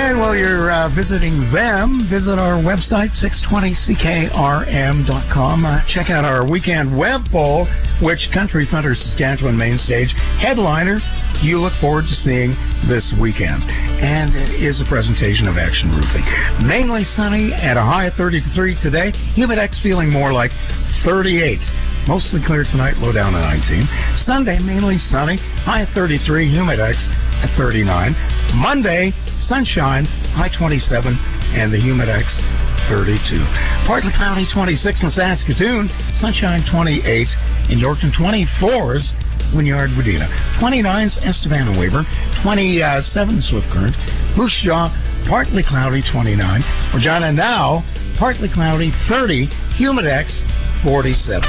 right, well, you're visiting them. Visit our website, 620ckrm.com. Check out our weekend web poll, which Country Thunder Saskatchewan main stage headliner you look forward to seeing this weekend. And it is a presentation of Action Roofing. Mainly sunny at a high of 33 today. Humidex feeling more like 38. Mostly clear tonight, low down to 19. Sunday, mainly sunny, high of 33, Humidex at 39. Monday, sunshine, high 27, and the Humidex 32. Partly cloudy, 26 in Saskatoon, sunshine 28, in Yorkton 24s, Wynyard, Wadena. 29s, Estevan and Weyburn. 27 Swift Current. Moose Jaw, partly cloudy, 29. Regina now, partly cloudy, 30. Humidex, 47.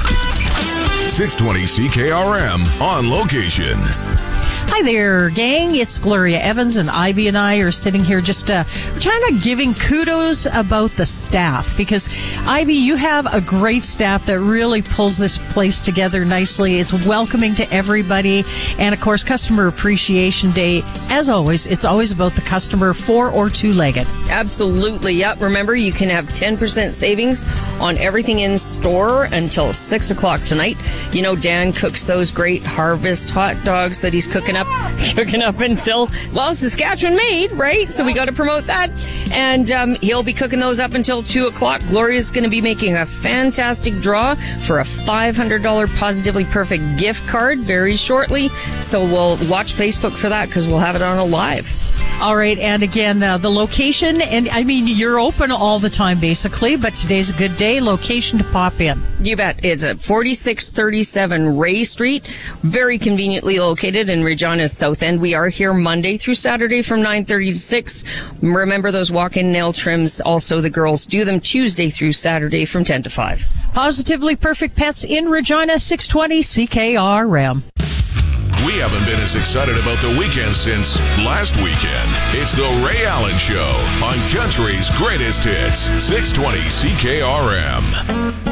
620 CKRM on location. Hi there, gang. It's Gloria Evans, and Ivy and I are sitting here just kind of giving kudos about the staff, because Ivy, you have a great staff that really pulls this place together nicely. It's welcoming to everybody. And of course, Customer Appreciation Day, as always, it's always about the customer, 4 or 2-legged. Absolutely. Yep. Remember, you can have 10% savings on everything in store until 6 o'clock tonight. You know, Dan cooks those great Harvest hot dogs that he's cooking up until, well, Saskatchewan made, right? So we got to promote that. And he'll be cooking those up until 2 o'clock. Gloria's going to be making a fantastic draw for a $500 Positively Perfect gift card very shortly. So we'll watch Facebook for that, because we'll have it on a live. All right. And again, the location, and I mean, you're open all the time, basically, but today's a good day. Location to pop in. You bet. It's at 4637 Ray Street, very conveniently located in Regina's South End. We are here Monday through Saturday from 9:30 to 6. Remember those walk-in nail trims. Also, the girls do them Tuesday through Saturday from 10 to 5. Positively Perfect Pets in Regina, 620 CKRM. We haven't been as excited about the weekend since last weekend. It's the Ray Allen Show on Country's Greatest Hits, 620 CKRM.